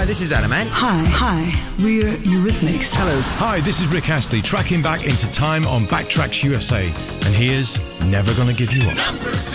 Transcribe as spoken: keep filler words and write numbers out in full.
Hi, this is Adam Ant. Hi, hi, we're Eurythmics. Hello. Hi, this is Rick Astley, tracking back into time on Backtracks U S A. And here's Never Gonna Give You Up.